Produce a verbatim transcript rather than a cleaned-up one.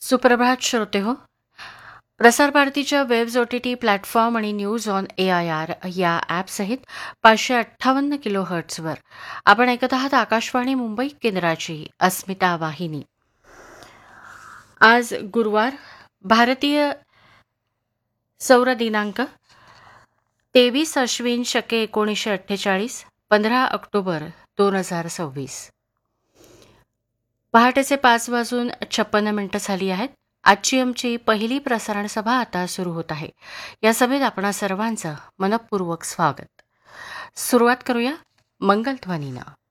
सुप्रभात श्रोते हो. प्रसार भारतीच्या webs O T T platform आणि news on A I R या ॲपसहित पाचशे अठ्ठावन्न किलो हर्ट्सवर आपण ऐकत आहात आकाशवाणी मुंबई केंद्राची अस्मिता वाहिनी. आज गुरुवार, भारतीय सौर दिनांक तेवीस अश्विन शके एकोणीसशे अठ्ठेचाळीस, पंधरा ऑक्टोबर दोन हजार सव्वीस. पहाटेचे पाच वाजून छप्पन्न मिनिटं झाली आहेत. आजची आमची पहिली प्रसारण सभा आता सुरू होत आहे. या सभेत आपणा सर्वांचं मनपूर्वक स्वागत. सुरुवात करूया मंगलध्वनीनं.